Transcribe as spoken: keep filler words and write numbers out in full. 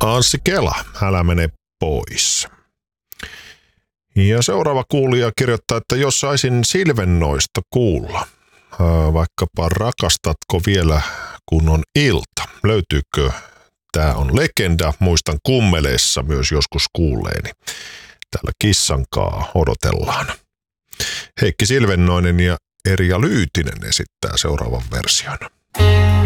Anssi Kela, älä mene pois. Ja seuraava kuulija kirjoittaa, että jos saisin Silvennoista kuulla, vaikkapa rakastatko vielä kun on ilta, löytyykö? Tämä on legenda, muistan kummeleissa myös joskus kuulleeni. Täällä kissankaa odotellaan. Heikki Silvennoinen ja Erja Lyytinen esittää seuraavan version.